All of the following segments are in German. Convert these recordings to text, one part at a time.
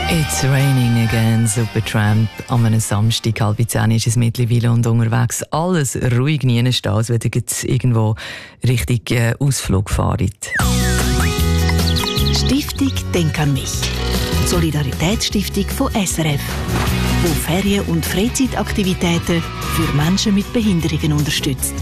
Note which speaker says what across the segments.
Speaker 1: It's raining again, Supertramp. An einem Samstag, 9:30 ist es mittlerweile und unterwegs alles ruhig nie stehen, als wenn ihr irgendwo richtig Ausflug fahrt.
Speaker 2: Stiftung Denk an mich. Solidaritätsstiftung von SRF, die Ferien- und Freizeitaktivitäten für Menschen mit Behinderungen unterstützt.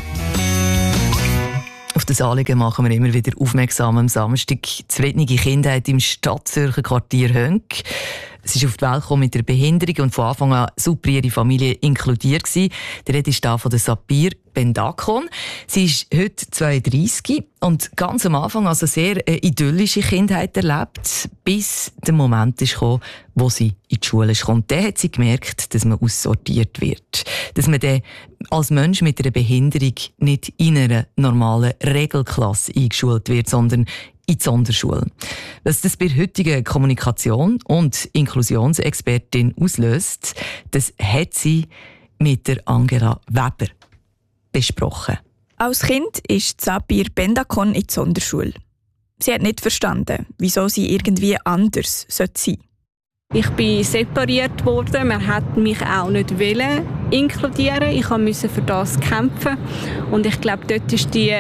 Speaker 1: Auf das Anliegen machen wir immer wieder aufmerksam am Samstag. Zufriedene Kindheit im Stadtzürcher Quartier Hönk. Sie ist auf die Welt gekommen mit einer Behinderung und von Anfang an super ihre Familie inkludiert gewesen. Die Rede ist da von der Sapir Bendakon. Sie ist heute 32 und ganz am Anfang also sehr idyllische Kindheit erlebt, bis der Moment ist gekommen, wo sie in die Schule ist. Und dann hat sie gemerkt, dass man aussortiert wird. Dass man dann als Mensch mit einer Behinderung nicht in einer normalen Regelklasse eingeschult wird, sondern in die Sonderschule. Was das bei heutigen Kommunikation- und Inklusionsexpertin auslöst, das hat sie mit der Angela Weber besprochen.
Speaker 3: Als Kind ist Sapir Bendakon in die Sonderschule. Sie hat nicht verstanden, wieso sie irgendwie anders sein sollte.
Speaker 4: Ich bin separiert worden. Man hat mich auch nicht inkludieren. Ich musste für das kämpfen. Und ich glaube, dort ist die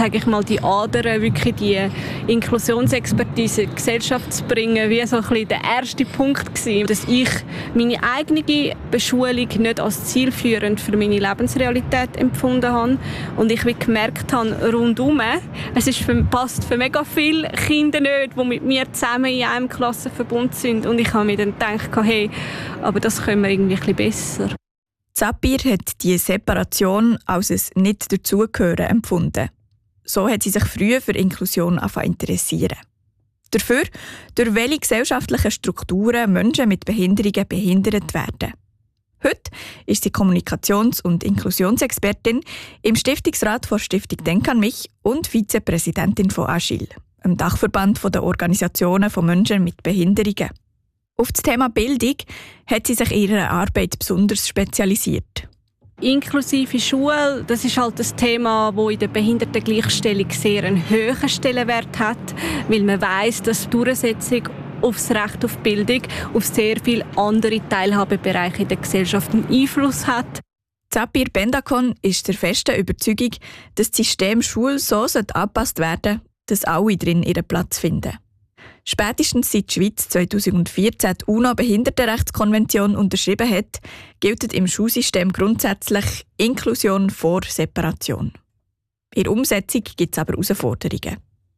Speaker 4: Ader, wirklich die Inklusionsexpertise in die Gesellschaft zu bringen, wie so ein bisschen der erste Punkt gewesen, dass ich meine eigene Beschulung nicht als zielführend für meine Lebensrealität empfunden habe. Und ich gemerkt habe, rundum, passt für mega viele Kinder nicht, die mit mir zusammen in einem Klassenverbund sind. Und ich habe mir dann gedacht, hey, aber das können wir irgendwie ein bisschen besser.
Speaker 3: Sapir hat diese Separation als ein Nicht-Dazugehören empfunden. So hat sie sich früh für Inklusion interessieren. Dafür, durch welche gesellschaftlichen Strukturen Menschen mit Behinderungen behindert werden. Heute ist sie Kommunikations- und Inklusionsexpertin im Stiftungsrat der Stiftung Denk an mich und Vizepräsidentin von Agil, einem Dachverband der Organisationen von Menschen mit Behinderungen. Auf das Thema Bildung hat sie sich in ihrer Arbeit besonders spezialisiert.
Speaker 4: Inklusive Schule, das ist halt das Thema, das in der Behindertengleichstellung sehr einen hohen Stellenwert hat, weil man weiss, dass die Durchsetzung auf das Recht auf Bildung auf sehr viele andere Teilhabebereiche in der Gesellschaft einen Einfluss hat.
Speaker 3: Sapir Bendakon ist der festen Überzeugung, dass das System Schule so angepasst werden sollte, dass alle drin ihren Platz finden. Spätestens seit die Schweiz 2014 die UNO-Behindertenrechtskonvention unterschrieben hat, gilt im Schulsystem grundsätzlich Inklusion vor Separation. In der Umsetzung gibt es aber Herausforderungen.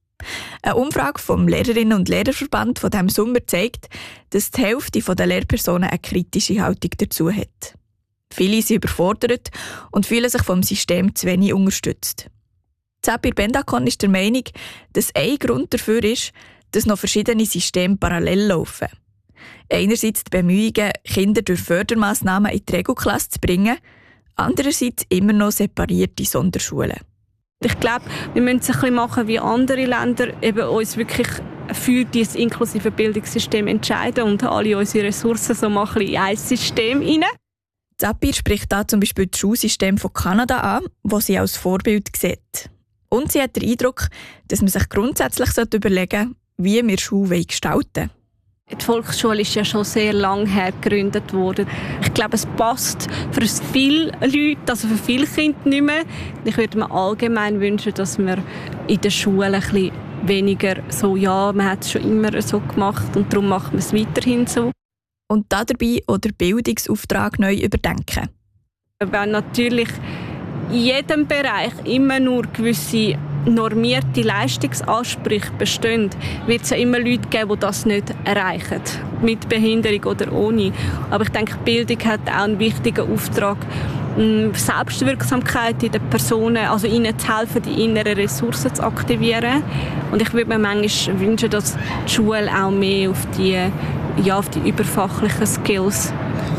Speaker 3: Eine Umfrage vom Lehrerinnen- und Lehrerverband von diesem Sommer zeigt, dass die Hälfte der Lehrpersonen eine kritische Haltung dazu hat. Viele sind überfordert und fühlen sich vom System zu wenig unterstützt. Sapir Bendakon ist der Meinung, dass ein Grund dafür ist, dass noch verschiedene Systeme parallel laufen. Einerseits die Bemühungen, Kinder durch Fördermaßnahmen in die Regelklasse zu bringen, andererseits immer noch separierte Sonderschulen.
Speaker 4: Ich glaube, wir müssen es ein bisschen machen wie andere Länder, eben uns wirklich für dieses inklusive Bildungssystem entscheiden und alle unsere Ressourcen so mal ein bisschen in ein System hinein.
Speaker 3: Sapir spricht da zum Beispiel das Schulsystem von Kanada an, das sie als Vorbild sieht. Und sie hat den Eindruck, dass man sich grundsätzlich überlegen sollte, wie wir Schule gestalten wollen.
Speaker 4: Die Volksschule ist ja schon sehr lange her gegründet worden. Ich glaube, es passt für viele Leute, also für viele Kinder nicht mehr. Ich würde mir allgemein wünschen, dass wir in der Schule ein bisschen weniger so, ja, man hat es schon immer so gemacht und darum machen wir es weiterhin so.
Speaker 3: Und dabei auch den Bildungsauftrag neu überdenken.
Speaker 4: Wenn natürlich in jedem Bereich immer nur gewisse normierte Leistungsansprüche bestehen, wird es ja immer Leute geben, die das nicht erreichen, mit Behinderung oder ohne. Aber ich denke, Bildung hat auch einen wichtigen Auftrag, Selbstwirksamkeit in den Personen, also ihnen zu helfen, die inneren Ressourcen zu aktivieren. Und ich würde mir manchmal wünschen, dass die Schule auch mehr auf die überfachlichen Skills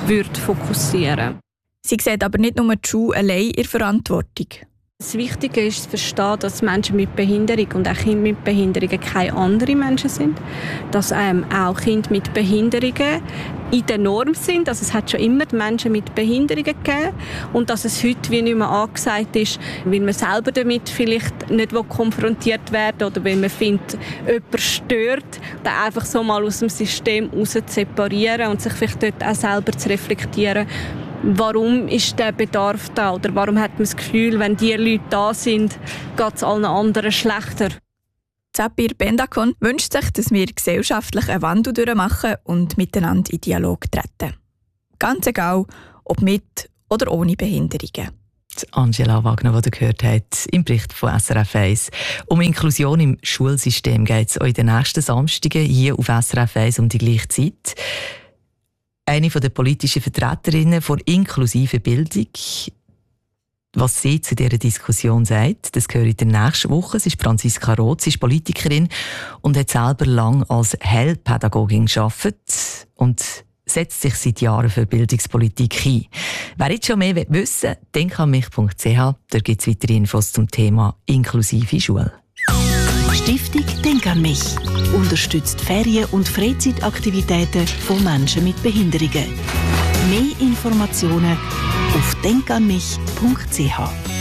Speaker 4: fokussieren.
Speaker 3: Sie sieht aber nicht nur die Schule allein in Verantwortung.
Speaker 4: Das Wichtige ist zu verstehen, dass Menschen mit Behinderung und auch Kinder mit Behinderungen keine anderen Menschen sind. Dass auch Kinder mit Behinderungen in der Norm sind. Also es hat schon immer Menschen mit Behinderungen gegeben und dass es heute wie nicht mehr angesagt ist, weil man selber damit vielleicht nicht konfrontiert werden will oder weil man findet, jemand stört, dann einfach so mal aus dem System raus zu separieren und sich vielleicht dort auch selber zu reflektieren, warum ist der Bedarf da oder warum hat man das Gefühl, wenn die Leute da sind, geht es allen anderen schlechter.
Speaker 3: Sabir Bendakon wünscht sich, dass wir gesellschaftlich einen Wandel durchmachen und miteinander in Dialog treten. Ganz egal, ob mit oder ohne Behinderungen.
Speaker 1: Angela Wagner, die ihr gehört habt, im Bericht von SRF 1. Um Inklusion im Schulsystem geht es auch in den nächsten Samstagen hier auf SRF 1 um die gleiche Zeit. Eine der politischen Vertreterinnen von inklusiver Bildung, was sie zu dieser Diskussion sagt, das höre ich in der nächsten Woche. Sie ist Franziska Roth, sie ist Politikerin und hat selber lange als Heilpädagogin gearbeitet und setzt sich seit Jahren für Bildungspolitik ein. Wer jetzt schon mehr wissen will, denkanmich.ch, da gibt es weitere Infos zum Thema inklusive Schule.
Speaker 2: Stiftung Denk an mich unterstützt Ferien- und Freizeitaktivitäten von Menschen mit Behinderungen. Mehr Informationen auf denkanmich.ch.